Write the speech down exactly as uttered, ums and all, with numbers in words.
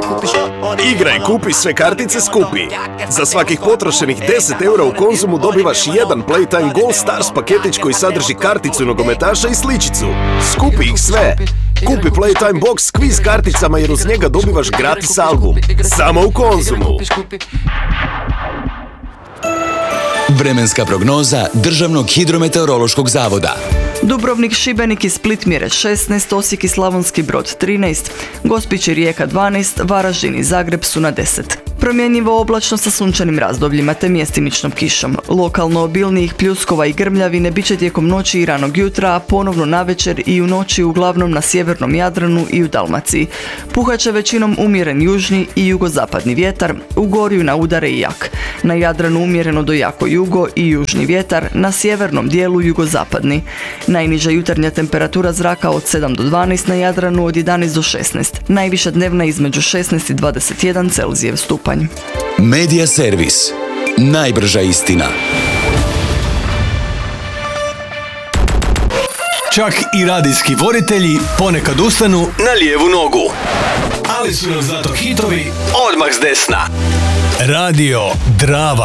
Igraj, kupi sve kartice skupi. Za svakih potrošenih deset eura u Konzumu dobivaš jedan Playtime Gold Stars paketić koji sadrži karticu nogometaša i sličicu. Skupi ih sve. Kupi Playtime Box s kviz karticama jer uz njega dobivaš gratis album. Samo u Konzumu. Vremenska prognoza Državnog hidrometeorološkog zavoda. Dubrovnik, Šibenik i Split mjere šesnaest, Osijek i Slavonski Brod trinaest, Gospić i Rijeka dvanaest, Varaždin i Zagreb su na deset. Promjenjivo oblačno sa sunčanim razdobljima te mjestimičnom kišom. Lokalno obilnijih pljuskova i grmljavine bit će tijekom noći i ranog jutra, a ponovno navečer i u noći uglavnom na sjevernom Jadranu i u Dalmaciji. Puhat će većinom umjeren južni i jugozapadni vjetar, u Gorju na udare i jak. Na Jadranu umjereno do jako jugo i južni vjetar, na sjevernom dijelu jugozapadni. Najniža jutarnja temperatura zraka od sedam do dvanaest, na Jadranu od jedanaest do šesnaest. Najviša dnevna između šesnaest i dvadeset jedan Celzijev stupanj. Medija servis. Najbrža istina. Čak i radijski voditelji ponekad ustanu na lijevu nogu. Ali su nam zato hitovi odmah s desna. Radio Drava.